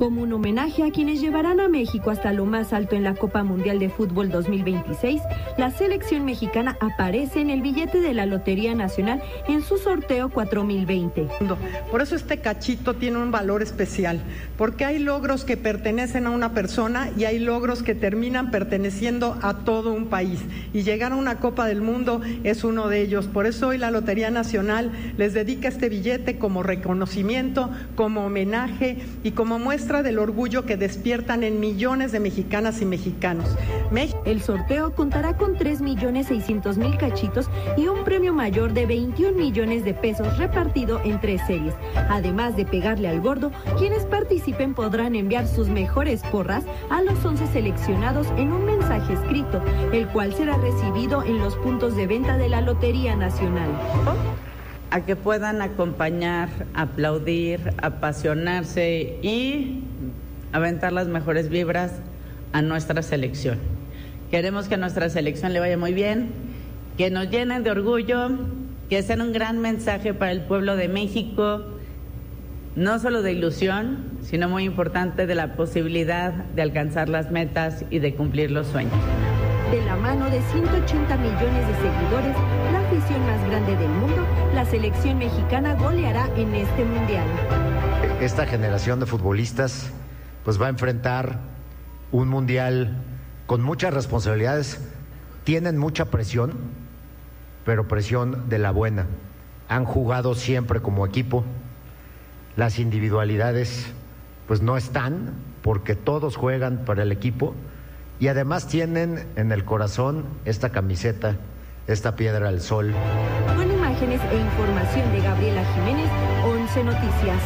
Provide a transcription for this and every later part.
Como un homenaje a quienes llevarán a México hasta lo más alto en la Copa Mundial de Fútbol 2026, la selección mexicana aparece en el billete de la Lotería Nacional en su sorteo 4020. Por eso este cachito tiene un valor especial, porque hay logros que pertenecen a una persona y hay logros que terminan perteneciendo a todo un país. Y llegar a una Copa del Mundo es uno de ellos. Por eso hoy la Lotería Nacional les dedica este billete como reconocimiento, como homenaje y como muestra del orgullo que despiertan en millones de mexicanas y mexicanos. El sorteo contará con 3.600.000 cachitos y un premio mayor de 21 millones de pesos repartido en 3 series. Además de pegarle al gordo, quienes participen podrán enviar sus mejores porras a los 11 seleccionados en un mensaje escrito, el cual será recibido en los puntos de venta de la Lotería Nacional. A que puedan acompañar, aplaudir, apasionarse y aventar las mejores vibras a nuestra selección. Queremos que a nuestra selección le vaya muy bien, que nos llenen de orgullo, que sea un gran mensaje para el pueblo de México, no solo de ilusión, sino muy importante de la posibilidad de alcanzar las metas y de cumplir los sueños. De la mano de 180 millones de seguidores, la afición más grande del mundo, la selección mexicana goleará en este mundial. Esta generación de futbolistas pues va a enfrentar un mundial con muchas responsabilidades. Tienen mucha presión, pero presión de la buena. Han jugado siempre como equipo. Las individualidades pues no están, porque todos juegan para el equipo. Y además tienen en el corazón esta camiseta, esta piedra al sol. Con imágenes e información de Gabriela Jiménez, 11 Noticias.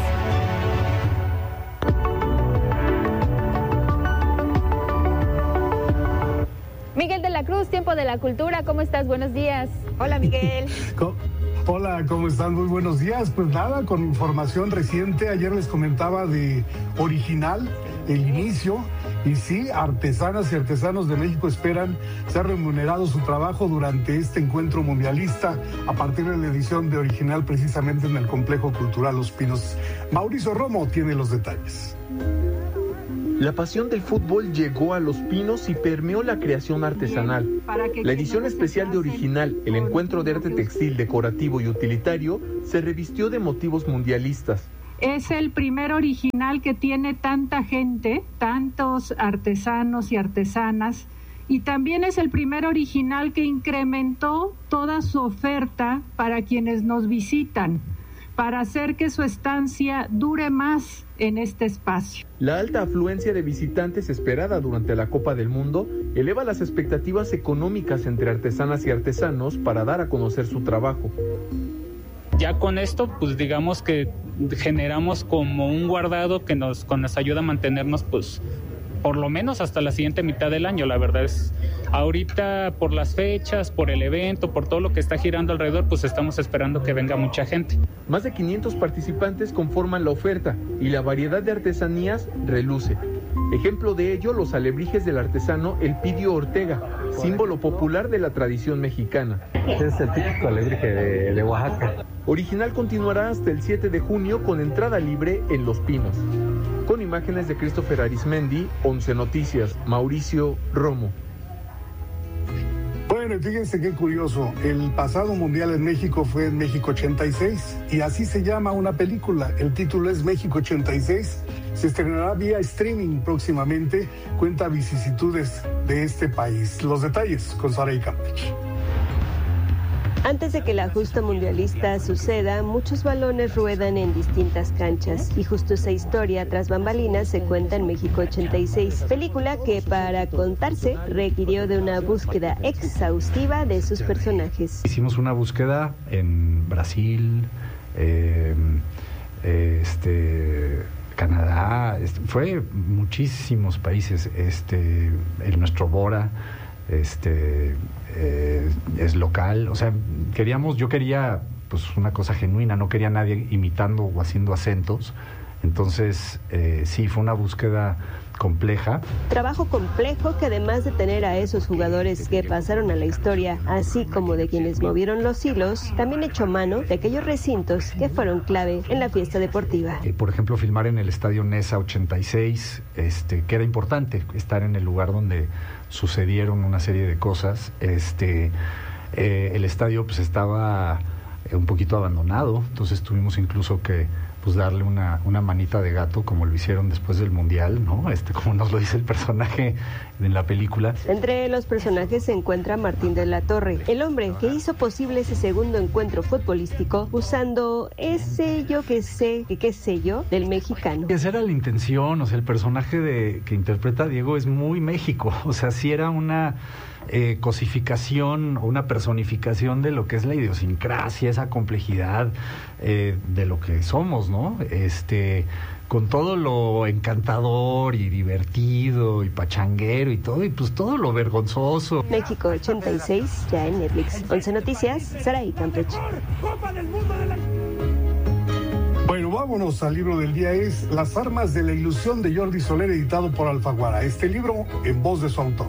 Miguel de la Cruz, Tiempo de la Cultura, ¿cómo estás? Buenos días. Hola, Miguel. Hola, ¿cómo están? Muy buenos días. Pues nada, con información reciente, ayer les comentaba de Original, el inicio. Y sí, artesanas y artesanos de México esperan ser remunerados su trabajo durante este encuentro mundialista a partir de la edición de Original, precisamente en el Complejo Cultural Los Pinos. Mauricio Romo tiene los detalles. La pasión del fútbol llegó a Los Pinos y permeó la creación artesanal. La edición especial de Original, el encuentro de arte textil, decorativo y utilitario, se revistió de motivos mundialistas. Es el primer Original que tiene tanta gente, tantos artesanos y artesanas, y también es el primer Original que incrementó toda su oferta para quienes nos visitan, para hacer que su estancia dure más en este espacio. La alta afluencia de visitantes esperada durante la Copa del Mundo eleva las expectativas económicas entre artesanas y artesanos para dar a conocer su trabajo. Ya con esto, pues digamos que generamos como un guardado que nos ayuda a mantenernos, pues, por lo menos hasta la siguiente mitad del año. La verdad es, ahorita por las fechas, por el evento, por todo lo que está girando alrededor, pues estamos esperando que venga mucha gente. Más de 500 participantes conforman la oferta y la variedad de artesanías reluce. Ejemplo de ello, los alebrijes del artesano Elpidio Ortega, símbolo popular de la tradición mexicana. Es el típico alebrije de Oaxaca. Original continuará hasta el 7 de junio con entrada libre en Los Pinos. Con imágenes de Christopher Arismendi, 11 Noticias, Mauricio Romo. Bueno, fíjense qué curioso, el pasado mundial en México fue en México 86 y así se llama una película, el título es México 86, se estrenará vía streaming próximamente, cuenta vicisitudes de este país. Los detalles con Saray Campech. Antes de que la justa mundialista suceda, muchos balones ruedan en distintas canchas y justo esa historia tras bambalinas se cuenta en México 86, película que para contarse requirió de una búsqueda exhaustiva de sus personajes. Hicimos una búsqueda en Brasil, Canadá, fue muchísimos países, el nuestro Bora, es local, o sea, yo quería pues una cosa genuina, no quería nadie imitando o haciendo acentos, entonces sí, fue una búsqueda compleja. Trabajo complejo que además de tener a esos jugadores que pasaron a la historia, así como de quienes movieron los hilos, también echó mano de aquellos recintos que fueron clave en la fiesta deportiva. Por ejemplo, filmar en el Estadio Nesa 86, que era importante estar en el lugar donde sucedieron una serie de cosas. El estadio pues estaba un poquito abandonado, entonces tuvimos incluso que pues darle una manita de gato, como lo hicieron después del Mundial, ¿no? Como nos lo dice el personaje en la película. Entre los personajes se encuentra Martín de la Torre, el hombre que hizo posible ese segundo encuentro futbolístico usando ese yo que sé, qué sé yo, del mexicano. Esa era la intención, o sea, el personaje que interpreta Diego es muy México, o sea, sí era una cosificación o una personificación de lo que es la idiosincrasia, esa complejidad de lo que somos, ¿no? Con todo lo encantador y divertido y pachanguero y todo, y pues todo lo vergonzoso. México 86, ya en Netflix. 11 Noticias, Saraí Campeche. Bueno, vámonos al libro del día, es Las armas de la ilusión de Jordi Soler, editado por Alfaguara. Este libro en voz de su autor.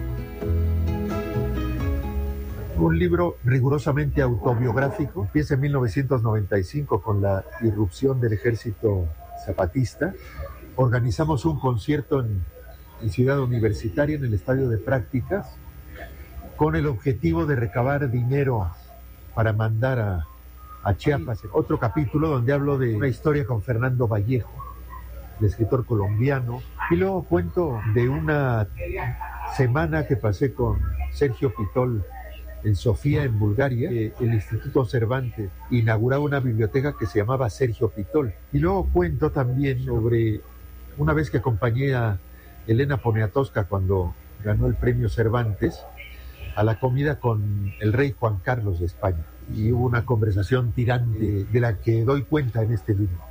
Un libro rigurosamente autobiográfico. Empieza en 1995 con la irrupción del ejército zapatista. Organizamos un concierto en Ciudad Universitaria, en el estadio de prácticas, con el objetivo de recabar dinero para mandar a Chiapas. Otro capítulo donde hablo de una historia con Fernando Vallejo, el escritor colombiano. Y luego cuento de una semana que pasé con Sergio Pitol en Sofía, en Bulgaria. El Instituto Cervantes inauguraba una biblioteca que se llamaba Sergio Pitol. Y luego cuento también sobre una vez que acompañé a Elena Poniatowska cuando ganó el premio Cervantes a la comida con el rey Juan Carlos de España. Y hubo una conversación tirante de la que doy cuenta en este libro.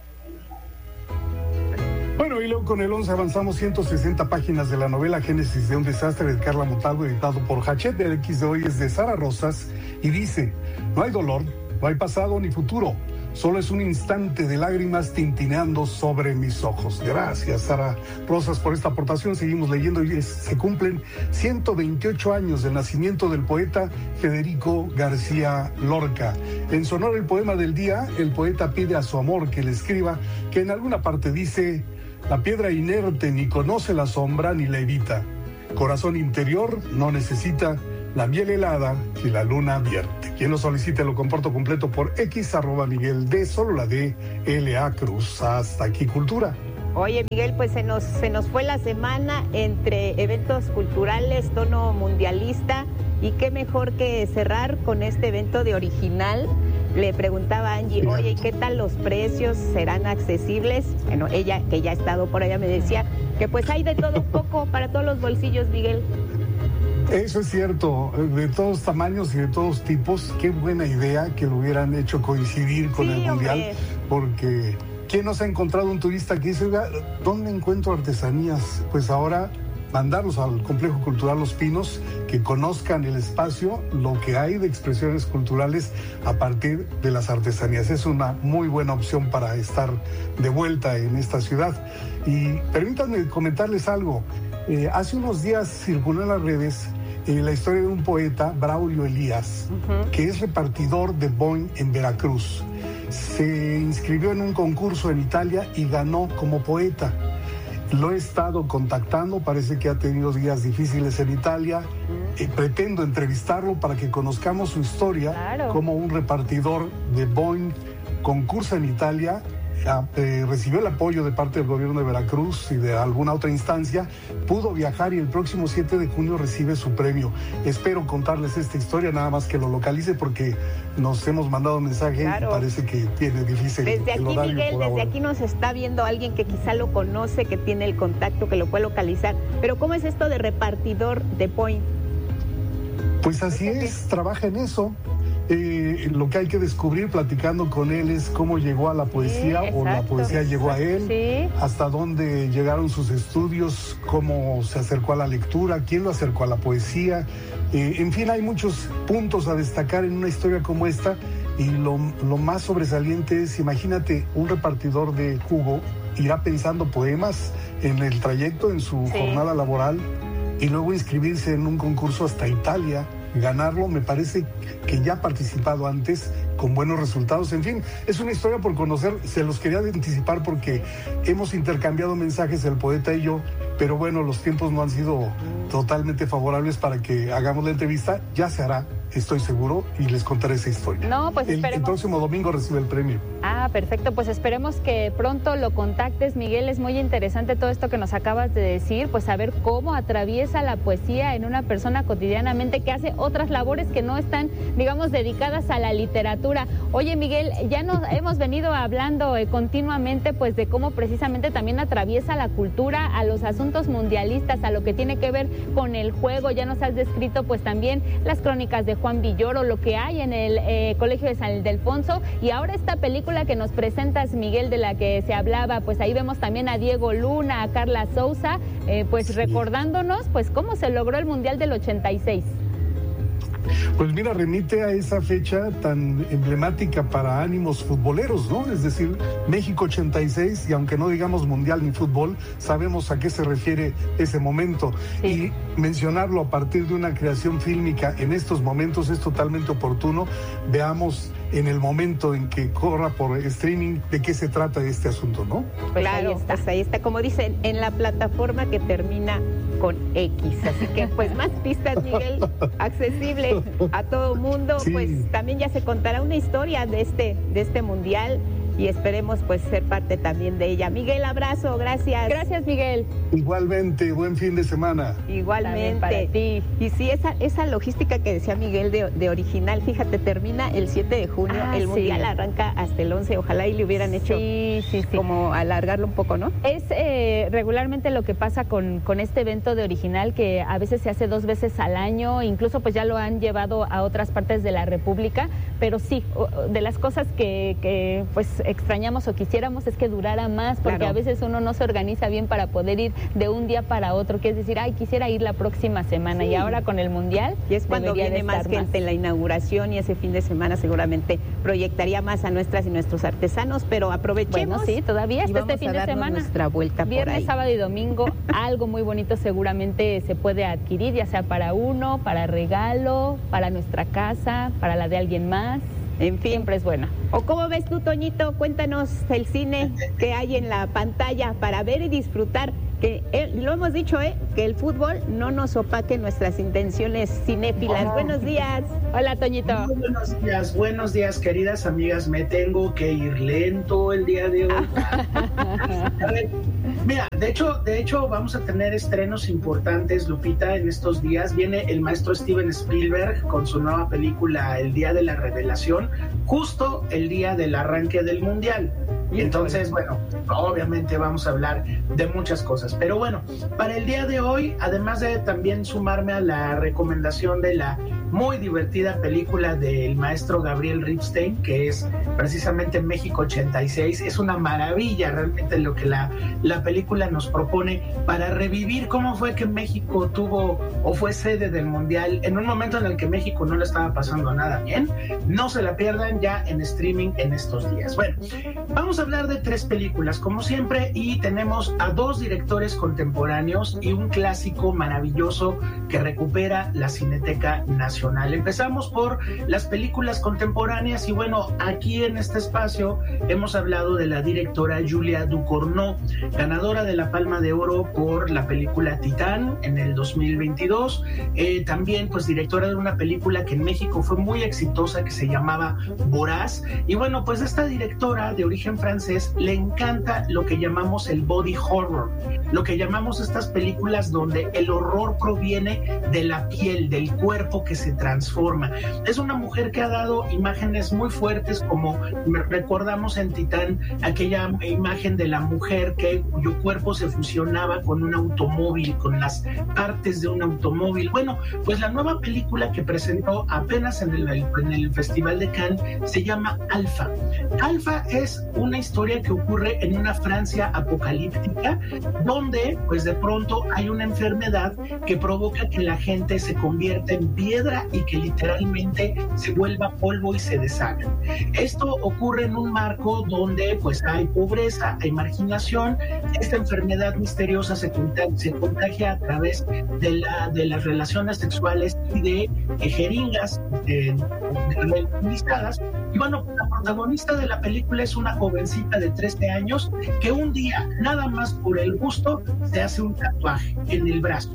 Bueno, y luego con el 11 avanzamos 160 páginas de la novela Génesis de un desastre de Carla Montalvo, editado por Hachette. El X de hoy es de Sara Rosas y dice: no hay dolor, no hay pasado ni futuro, solo es un instante de lágrimas tintineando sobre mis ojos. Gracias, Sara Rosas, por esta aportación. Seguimos leyendo y se cumplen 128 años del nacimiento del poeta Federico García Lorca. En su honor, el poema del día, el poeta pide a su amor que le escriba, que en alguna parte dice: la piedra inerte ni conoce la sombra ni la evita. Corazón interior no necesita la miel helada que la luna vierte. Quien lo solicite lo comparto completo por X, @Miguel D, solo la D, L.A. Cruz. Hasta aquí, Cultura. Oye, Miguel, pues se nos fue la semana entre eventos culturales, tono mundialista, y qué mejor que cerrar con este evento de Original. Le preguntaba a Angie, oye, ¿y qué tal los precios? ¿Serán accesibles? Bueno, ella, que ya ha estado por allá, me decía que pues hay de todo un poco para todos los bolsillos, Miguel. Eso es cierto, de todos tamaños y de todos tipos. Qué buena idea que lo hubieran hecho coincidir con el Mundial, porque ¿quién nos ha encontrado un turista que dice, oiga, ¿dónde encuentro artesanías? Pues ahora mandarlos al Complejo Cultural Los Pinos, que conozcan el espacio, lo que hay de expresiones culturales a partir de las artesanías. Es una muy buena opción para estar de vuelta en esta ciudad. Y permítanme comentarles algo. Hace unos días circuló en las redes la historia de un poeta, Braulio Elías, que es repartidor de Boing en Veracruz. Se inscribió en un concurso en Italia y ganó como poeta. Lo he estado contactando, parece que ha tenido días difíciles en Italia. Pretendo entrevistarlo para que conozcamos su historia, como un repartidor de Boing concursa en Italia, recibió el apoyo de parte del gobierno de Veracruz y de alguna otra instancia, pudo viajar y el próximo 7 de junio recibe su premio. Espero contarles esta historia, nada más que lo localice, porque nos hemos mandado mensaje y parece que tiene difícil desde el aquí, horario. Miguel, desde aquí nos está viendo alguien que quizá lo conoce, que tiene el contacto, que lo puede localizar. Pero ¿cómo es esto de repartidor de Boing? Pues así es, trabaja en eso. Lo que hay que descubrir platicando con él es cómo llegó a la poesía, o la poesía llegó a él, hasta dónde llegaron sus estudios, cómo se acercó a la lectura, quién lo acercó a la poesía. En fin, hay muchos puntos a destacar en una historia como esta, Y lo más sobresaliente es, imagínate, un repartidor de jugo irá pensando poemas en el trayecto, en su jornada laboral, y luego inscribirse en un concurso hasta Italia, ganarlo. Me parece que ya ha participado antes con buenos resultados. En fin, es una historia por conocer. Se los quería anticipar porque hemos intercambiado mensajes el poeta y yo, pero bueno, los tiempos no han sido totalmente favorables para que hagamos la entrevista. Ya se hará, estoy seguro, y les contaré esa historia. No, pues esperemos. El próximo domingo recibe el premio. Ah, perfecto. Pues esperemos que pronto lo contactes, Miguel. Es muy interesante todo esto que nos acabas de decir, pues saber cómo atraviesa la poesía en una persona cotidianamente que hace otras labores que no están, digamos, dedicadas a la literatura. Oye, Miguel, ya nos hemos venido hablando continuamente, pues, de cómo precisamente también atraviesa la cultura a los asuntos mundialistas, a lo que tiene que ver con el juego. Ya nos has descrito, pues, también las crónicas de Juan Villoro, lo que hay en el Colegio de San Ildefonso, y ahora esta película que nos presentas, Miguel, de la que se hablaba, pues ahí vemos también a Diego Luna, a Carla Souza, pues recordándonos, pues, cómo se logró el Mundial del 86. Pues mira, remite a esa fecha tan emblemática para ánimos futboleros, ¿no? Es decir, México 86, y aunque no digamos mundial ni fútbol, sabemos a qué se refiere ese momento. Sí. Y mencionarlo a partir de una creación fílmica en estos momentos es totalmente oportuno. Veamos en el momento en que corra por streaming de qué se trata este asunto, ¿no? Pues claro, ahí está, como dicen, en la plataforma que termina con X. Así que, pues, más pistas, Miguel, accesible a todo mundo. Sí. Pues también ya se contará una historia de este mundial, y esperemos, pues, ser parte también de ella. Miguel, abrazo, gracias. Gracias, Miguel. Igualmente, buen fin de semana. Igualmente. Para ti. Y sí, esa logística que decía Miguel de original, fíjate, termina el 7 de junio, el mundial arranca hasta el 11, ojalá y le hubieran hecho como alargarlo un poco, ¿no? Es regularmente lo que pasa con este evento de original, que a veces se hace 2 veces al año, incluso pues ya lo han llevado a otras partes de la República, pero sí, de las cosas que pues extrañamos o quisiéramos es que durara más, porque a veces uno no se organiza bien para poder ir de un día para otro, que es decir, quisiera ir la próxima semana, y ahora con el mundial y es cuando viene más gente en la inauguración, y ese fin de semana seguramente proyectaría más a nuestras y nuestros artesanos, pero aprovechemos. Bueno, sí, todavía está este fin de semana, nuestra vuelta viernes, por ahí. Sábado y domingo. Algo muy bonito seguramente se puede adquirir, ya sea para uno, para regalo, para nuestra casa, para la de alguien más. En fin, siempre es buena. ¿O cómo ves tú, Toñito? Cuéntanos el cine que hay en la pantalla para ver y disfrutar. Que lo hemos dicho, que el fútbol no nos opaque nuestras intenciones cinéfilas. Buenos días. Hola, Toñito. Muy buenos días, queridas amigas. Me tengo que ir lento el día de hoy. A ver, mira, de hecho vamos a tener estrenos importantes, Lupita, en estos días. Viene el maestro Steven Spielberg con su nueva película El Día de la Revelación, justo el día del arranque del Mundial. Y entonces, bueno, obviamente vamos a hablar de muchas cosas. Pero bueno, para el día de hoy, además de también sumarme a la recomendación de la muy divertida película del maestro Gabriel Ripstein, que es precisamente México 86, es una maravilla realmente lo que la película nos propone para revivir cómo fue que México tuvo o fue sede del Mundial en un momento en el que México no le estaba pasando nada bien. No se la pierdan, ya en streaming en estos días. Bueno, vamos a hablar de 3 películas como siempre, y tenemos a 2 directores contemporáneos y un clásico maravilloso que recupera la Cineteca Nacional. Empezamos por las películas contemporáneas, y bueno, aquí en este espacio hemos hablado de la directora Julia Ducournau, ganadora de la Palma de Oro por la película Titán en el 2022, también pues directora de una película que en México fue muy exitosa que se llamaba Voraz. Y bueno, pues esta directora de origen francés le encanta lo que llamamos el body horror, lo que llamamos estas películas donde el horror proviene de la piel, del cuerpo que se transforma. Es una mujer que ha dado imágenes muy fuertes, como recordamos en Titán, aquella imagen de la mujer cuyo cuerpo se fusionaba con un automóvil, con las partes de un automóvil. Bueno, pues la nueva película que presentó apenas en el Festival de Cannes se llama Alfa. Alfa es una historia que ocurre en una Francia apocalíptica, donde pues de pronto hay una enfermedad que provoca que la gente se convierta en piedra caiga y que literalmente se vuelva polvo y se deshaga. Esto ocurre en un marco donde pues hay pobreza, hay marginación. Esta enfermedad misteriosa se contagia a través de las relaciones sexuales y de jeringas utilizadas. Y bueno, la protagonista de la película es una jovencita de 13 años que un día, nada más por el gusto, se hace un tatuaje en el brazo.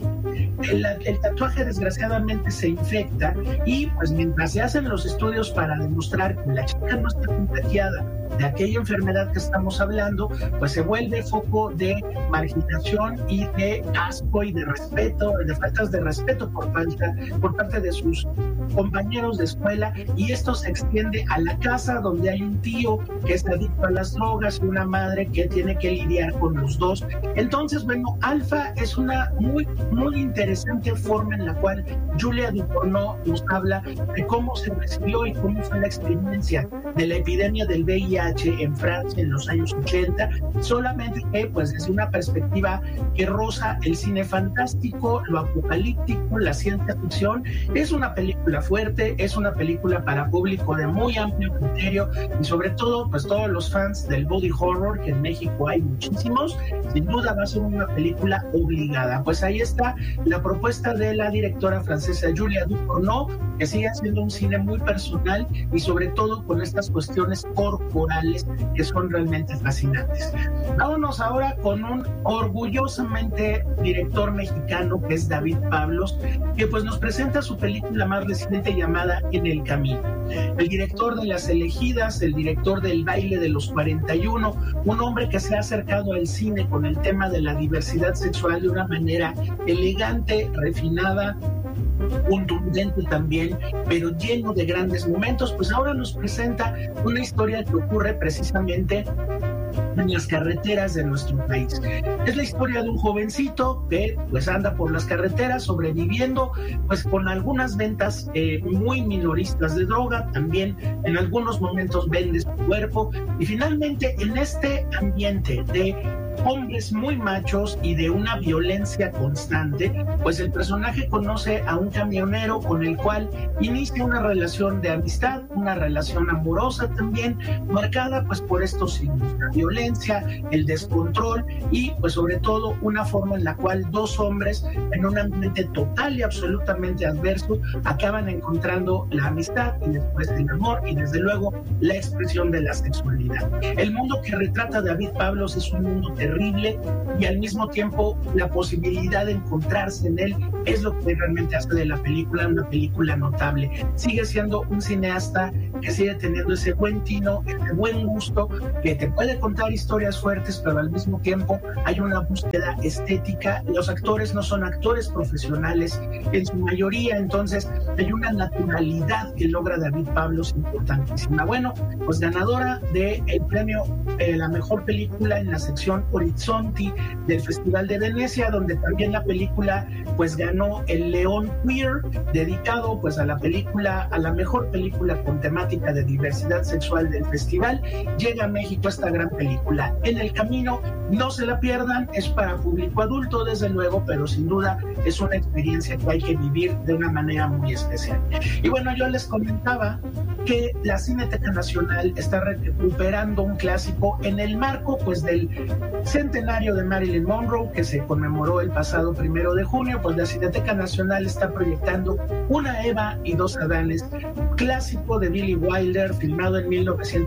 El tatuaje desgraciadamente se infecta y pues mientras se hacen los estudios para demostrar que la chica no está contagiada de aquella enfermedad que estamos hablando, pues se vuelve foco de marginación y de asco y de respeto, de faltas de respeto por parte de sus compañeros de escuela, y esto se extiende a la casa donde hay un tío que es adicto a las drogas y una madre que tiene que lidiar con los dos. Entonces, bueno, Alpha es una muy, muy interesante forma en la cual Julia Ducournau nos habla de cómo se recibió y cómo fue la experiencia de la epidemia del VIH en Francia en los años 80, solamente que pues desde una perspectiva que roza el cine fantástico, lo apocalíptico, la ciencia ficción. Es una película fuerte, es una película para público de muy amplio criterio y sobre todo pues todos los fans del body horror, que en México hay muchísimos, sin duda va a ser una película obligada. Pues ahí está la propuesta de la directora francesa Julia Ducournau, que sigue haciendo un cine muy personal y sobre todo con estas cuestiones corporales que son realmente fascinantes. Vámonos ahora con un orgullosamente director mexicano que es David Pablos, que pues nos presenta su película más reciente llamada En el Camino. El director de Las Elegidas, el director del Baile de los 41, un hombre que se ha acercado al cine con el tema de la diversidad sexual de una manera elegante, refinada, contundente también, pero lleno de grandes momentos. Pues ahora nos presenta una historia que ocurre precisamente en las carreteras de nuestro país. Es la historia de un jovencito que pues anda por las carreteras sobreviviendo pues con algunas ventas muy minoristas de droga, también en algunos momentos vende su cuerpo y finalmente en este ambiente de hombres muy machos y de una violencia constante, pues el personaje conoce a un camionero con el cual inicia una relación de amistad, una relación amorosa también, marcada pues por estos signos, la violencia, el descontrol y pues sobre todo una forma en la cual dos hombres en un ambiente total y absolutamente adverso acaban encontrando la amistad y después el amor y desde luego la expresión de la sexualidad. El mundo que retrata David Pablos es un mundo terrible y al mismo tiempo la posibilidad de encontrarse en él es lo que realmente hace de la película una película notable. Sigue siendo un cineasta que sigue teniendo ese buen tino, ese buen gusto, que te puede contar historias fuertes, pero al mismo tiempo hay una búsqueda estética. Los actores no son actores profesionales en su mayoría, entonces hay una naturalidad que logra David Pablos importantísima. Bueno, pues ganadora del premio la mejor película en la sección Horizonti del Festival de Venecia, donde también la película pues ganó el León Queer, dedicado pues a la película, a la mejor película con temática de diversidad sexual del festival. Llega a México esta gran película, En el Camino. No se la pierdan, es para público adulto desde luego, pero sin duda es una experiencia que hay que vivir de una manera muy especial. Y bueno, yo les comentaba que la Cineteca Nacional está recuperando un clásico en el marco pues del centenario de Marilyn Monroe, que se conmemoró el pasado 1 de junio. Pues la Cineteca Nacional está proyectando Una Eva y dos Adanes, clásico de Billy Wilder, filmado en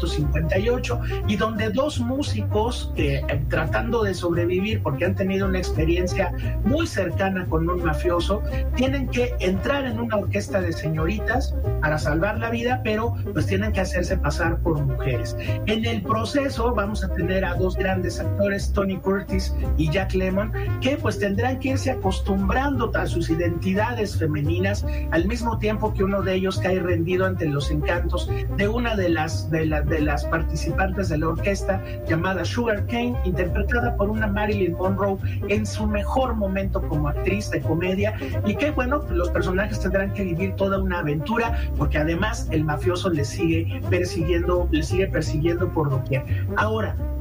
1958, y donde dos músicos que tratando de sobrevivir porque han tenido una experiencia muy cercana con un mafioso, tienen que entrar en una orquesta de señoritas para salvar la vida, pero pues tienen que hacerse pasar por mujeres. En el proceso vamos a tener a dos grandes actores, Tony Curtis y Jack Lemmon, que pues tendrán que irse acostumbrando a sus identidades femeninas, al mismo tiempo que uno de ellos cae rendido ante los encantos de una de las participantes de la orquesta llamada Sugar Cane, interpretada por una Marilyn Monroe en su mejor momento como actriz de comedia, y que bueno, los personajes tendrán que vivir toda una aventura porque además el mafioso les sigue persiguiendo por doquier. Ahora,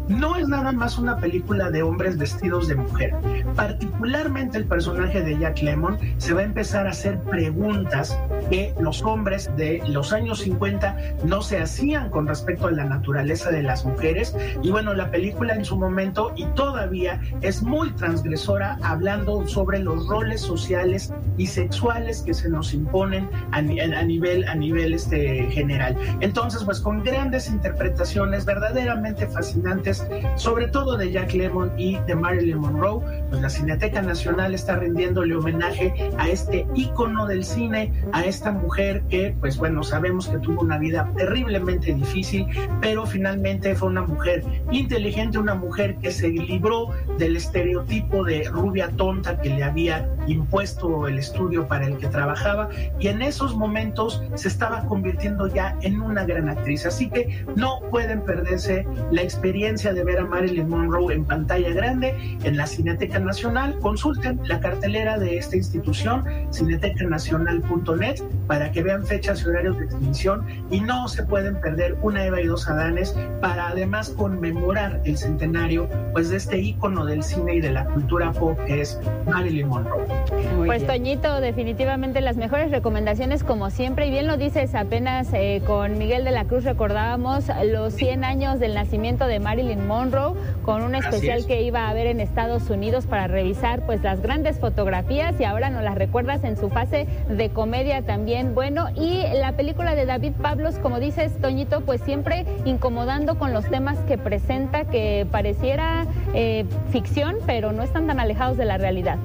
no es nada más una película de hombres vestidos de mujer. Particularmente el personaje de Jack Lemmon se va a empezar a hacer preguntas que los hombres de los años 50 no se hacían con respecto a la naturaleza de las mujeres. Y bueno, la película en su momento y todavía es muy transgresora, hablando sobre los roles sociales y sexuales que se nos imponen a nivel general. Entonces, pues con grandes interpretaciones verdaderamente fascinantes, sobre todo de Jack Lemmon y de Marilyn Monroe, pues la Cineteca Nacional está rindiéndole homenaje a este ícono del cine, a esta mujer que, pues bueno, sabemos que tuvo una vida terriblemente difícil, pero finalmente fue una mujer inteligente, una mujer que se libró del estereotipo de rubia tonta que le había impuesto el estudio para el que trabajaba, y en esos momentos se estaba convirtiendo ya en una gran actriz. Así que no pueden perderse la experiencia de ver a Marilyn Monroe en pantalla grande en la Cineteca Nacional. Consulten la cartelera de esta institución, cinetecanacional.net, para que vean fechas y horarios de exhibición, y no se pueden perder Una Eva y dos Adanes, para además conmemorar el centenario pues de este ícono del cine y de la cultura pop que es Marilyn Monroe. Pues Toñito, definitivamente las mejores recomendaciones como siempre, y bien lo dices, apenas con Miguel de la Cruz recordábamos los 100 años del nacimiento de Marilyn Monroe, con un especial que iba a haber en Estados Unidos para revisar pues las grandes fotografías, y ahora nos las recuerdas en su fase de comedia también. Bueno, y la película de David Pablos, como dices Toñito, pues siempre incomodando con los temas que presenta, que pareciera ficción, pero no están tan alejados de la realidad.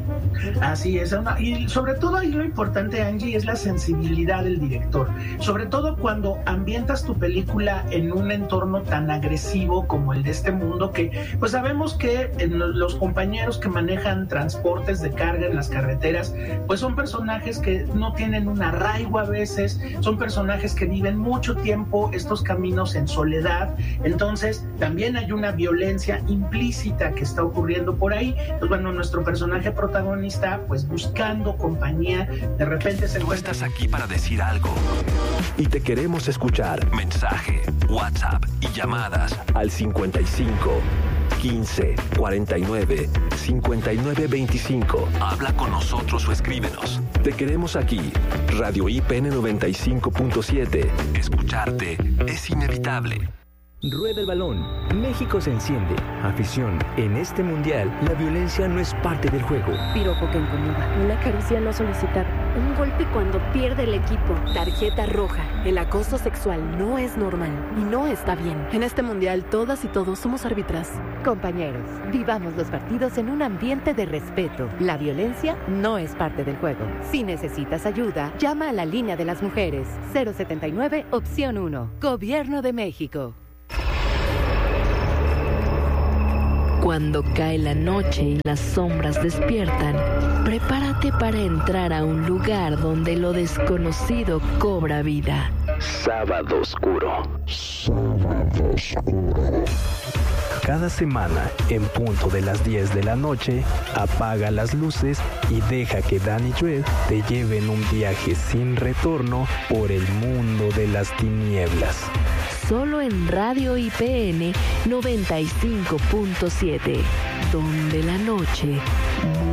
Así es, y sobre todo ahí lo importante, Angie, es la sensibilidad del director, sobre todo cuando ambientas tu película en un entorno tan agresivo como el de este mundo, que pues sabemos que los compañeros que manejan transportes de carga en las carreteras pues son personajes que no tienen un arraigo a veces, son personajes que viven mucho tiempo estos caminos en soledad. Entonces también hay una violencia implícita que está ocurriendo por ahí. Pues bueno, nuestro personaje protagonista pues buscando compañía, de repente se encuentra. Estás aquí para decir algo y te queremos escuchar. Mensaje, WhatsApp y llamadas al 55 15 49 59 25. Habla con nosotros o escríbenos. Te queremos aquí. Radio IPN 95.7. Escucharte es inevitable. Rueda el balón. México se enciende. Afición. En este mundial, la violencia no es parte del juego. Piropo que incomoda. Una caricia no solicitada. Un golpe cuando pierde el equipo. Tarjeta roja. El acoso sexual no es normal y no está bien. En este mundial, todas y todos somos árbitras. Compañeros, vivamos los partidos en un ambiente de respeto. La violencia no es parte del juego. Si necesitas ayuda, llama a la línea de las mujeres. 079, opción 1. Gobierno de México. Cuando cae la noche y las sombras despiertan, prepárate para entrar a un lugar donde lo desconocido cobra vida. Sábado Oscuro. Sábado Oscuro. Cada semana, en punto de las 10 de la noche, apaga las luces y deja que Dan y Joel te lleven un viaje sin retorno por el mundo de las tinieblas. Solo en Radio IPN 95.7, donde la noche